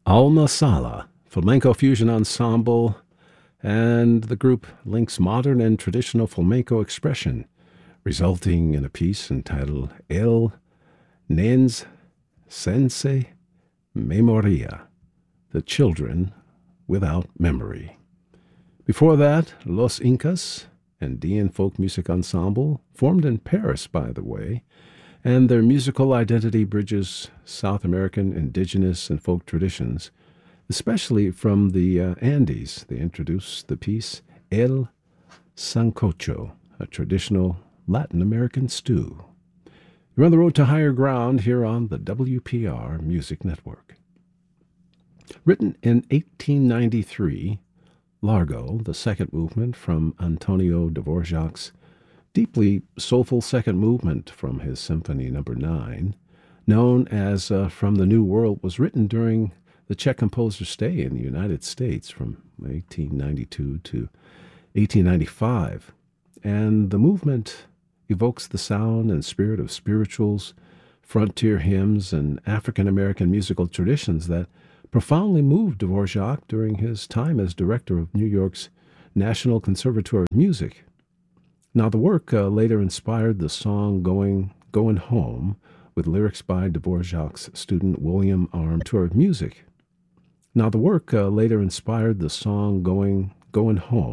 Alma Sala, flamenco fusion ensemble, and the group links modern and traditional flamenco expression, resulting in a piece entitled El Nens Sense Memoria, The Children Without Memory. Before that, Los Incas, Andean folk music ensemble, formed in Paris, by the way, and their musical identity bridges South American indigenous and folk traditions, especially from the Andes. They introduced the piece El Sancocho, a traditional Latin American stew. You're on the road to higher ground here on the WPR Music Network. Written in 1893, Largo, the second movement from Antonio Dvorak's deeply soulful second movement from his Symphony No. 9, known as From the New World, was written during the Czech composer's stay in the United States from 1892 to 1895. And the movement evokes the sound and spirit of spirituals, frontier hymns, and African-American musical traditions that profoundly moved Dvorak during his time as director of New York's National Conservatory of Music. Now, the work later inspired the song Going Home, with lyrics by Dvorak's student William Arm Tour of Music. Now, the work later inspired the song Going Home,